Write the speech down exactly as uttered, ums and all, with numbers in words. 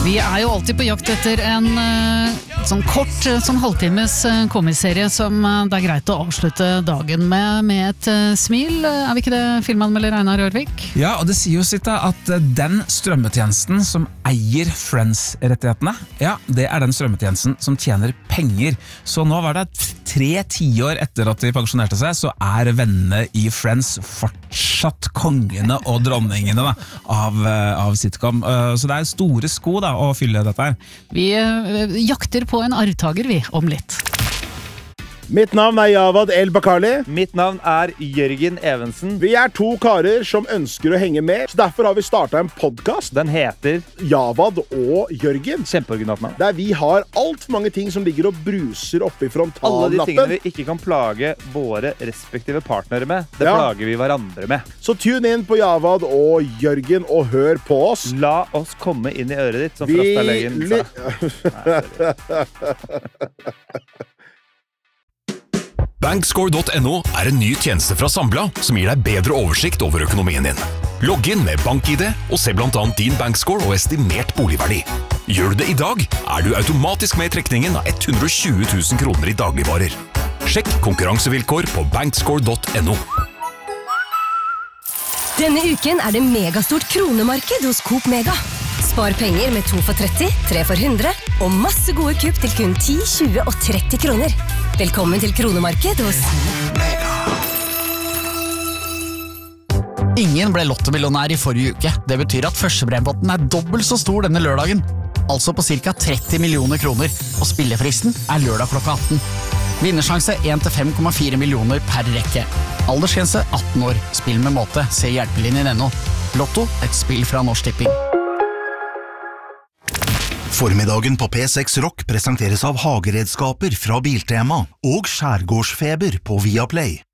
Vi er jo alltid på jakt etter en uh, sånn kort, sånn halvtimes uh, komiserie som uh, det er greit å avslutte dagen med, med et uh, smil. Er vi ikke det, filmanmelder Einar Rørvik? Ja, og det sier jo sitt da at uh, den strømmetjenesten som eier Friends-rettighetene, ja, det er den strømmetjenesten som tjener penger. Så nå var det tre tiår etter at de pensjonerte seg, så er vennene i Friends fortsatt kongene og dronningene da, av, uh, av sitcom. Uh, så det er store sko da, å fylle dette her. Vi uh, jakter på en arvtager vi, om litt. Mitt navn er Javad El Bakali. Mitt navn er Jørgen Evensen. Vi er to karer som ønsker å henge med, så derfor har vi startet en podcast. Den heter Javad og Jørgen. Kjempeoriginalt navn. Der vi har alt for mange ting som ligger og bruser oppe i frontallappen. Alle de tingene vi ikke kan plage våre respektive partnere med, det ja. plager vi hverandre med. Så tune inn på Javad og Jørgen og hør på oss. La oss komme inn i øret ditt, som Frostaløyen sa. Bankscore punktum no er en ny tjeneste fra Sambla som gir deg bedre oversikt over økonomien din. Logg inn med BankID og se blant annet din bankscore og estimert boligverdi. Gjør du det i dag, er du automatisk med i trekningen av hundre og tjue tusen kroner i dagligvarer. Sjekk konkurransevilkår på bankscore punktum no. Denne uken er det megastort kronemarked hos Coop Mega. Spar penger med to for tretti, tre for hundre og masse gode kupp til kun ti, tjue og tretti kroner. Velkommen til kronemarked hos Mega. Ingen ble lottomillionær i forrige uke. Det betyr at førstebrempotten er dobbelt så stor denne lørdagen. Altså på cirka tretti millioner kroner, og spillefristen er lørdag klokka atten. Vinnersjanse en til fem komma fire millioner per rekke. Aldersgrense atten år. Spill med måte. Se hjelpelinjen ennå. Lotto, et spill fra Norsk Tipping. Formiddagen på P seks Rock presenteres av hageredskaper fra Biltema og Skjærgårdsfeber på Viaplay.